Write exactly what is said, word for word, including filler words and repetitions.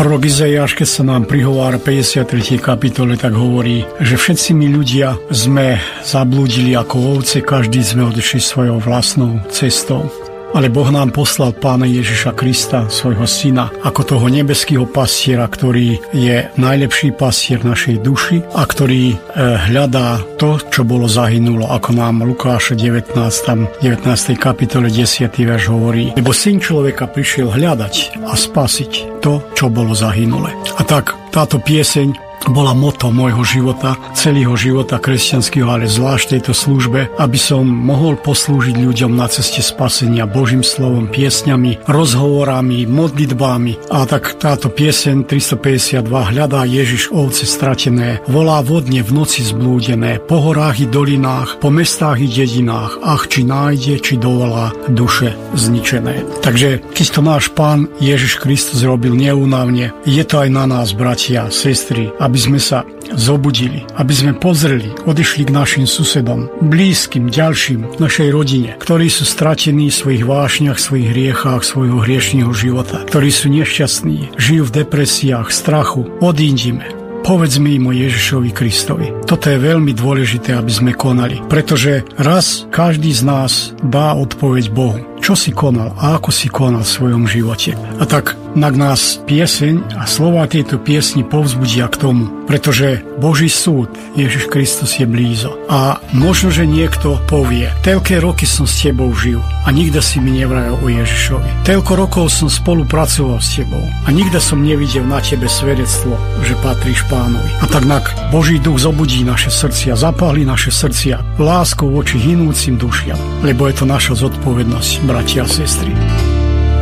Prorok Izaiáš, keď sa nám prihovára v päťdesiatej tretej kapitole, tak hovorí, že všetci my ľudia sme zablúdili ako ovce, každý sme odišli svojou vlastnou cestou. Ale Boh nám poslal Pána Ježiša Krista, svojho syna, ako toho nebeského pastiera, ktorý je najlepší pastier našej duši a ktorý e, hľadá to, čo bolo zahynulo, ako nám Lukáša devätnástej kapitole desiaty verš hovorí. Lebo syn človeka prišiel hľadať a spasiť to, čo bolo zahynulé. A tak táto pieseň bola moto môjho života, celého života kresťanského, ale zvlášť tejto službe, aby som mohol poslúžiť ľuďom na ceste spasenia Božím slovom, piesňami, rozhovorami, modlitbami. A tak táto pieseň tristopäťdesiatdva hľadá Ježiš ovce stratené, volá vodne v noci zblúdené, po horách i dolinách, po mestách i dedinách, ach, či nájde, či dovolá duše zničené. Takže keď to náš Pán Ježiš Kristus robil neúnavne, je to aj na nás, bratia, sestry, aby sme sa zobudili, aby sme pozreli, odišli k našim susedom, blízkym, ďalším, našej rodine, ktorí sú stratení v svojich vášniach, svojich hriechách, svojho hriešného života, ktorí sú nešťastní, žijú v depresiách, strachu. Odídime. Povedzme im o Ježišovi Kristovi. Toto je veľmi dôležité, aby sme konali, pretože raz každý z nás dá odpoveď Bohu. Čo si konal a ako si konal v svojom živote. A tak nak nás pieseň a slová tejto piesni povzbudia k tomu, pretože Boží súd, Ježiš Kristus je blízo. A možno, že niekto povie, toľké roky som s tebou žil a nikda si mi nevrajal o Ježišovi. Toľko rokov som spolupracoval s tebou a nikda som nevidel na tebe svedectvo, že patríš Pánovi. A tak nak Boží duch zobudí naše srdcia, zapáli naše srdcia láskou voči hinúcim dušiam, lebo je to naša zodpovednosť, bratia a sestry.